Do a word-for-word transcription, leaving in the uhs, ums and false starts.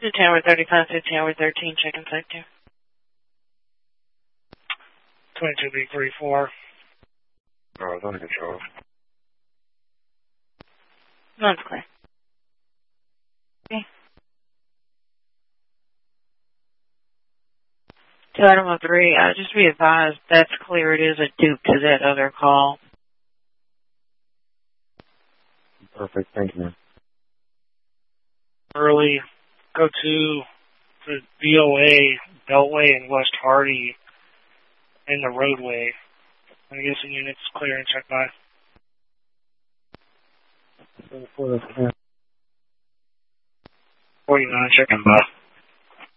To Tower thirty-five to Tower thirteen, check in sector. twenty-two B thirty-four. Oh, it's under control. That's clear. Okay. To Item three, uh, just be advised, that's clear. It is a dupe to that other call. Perfect, thank you. Early, go to the B O A, Beltway, and West Hardy in the roadway. I'm guessing units clear and check by. forty-nine, checking by.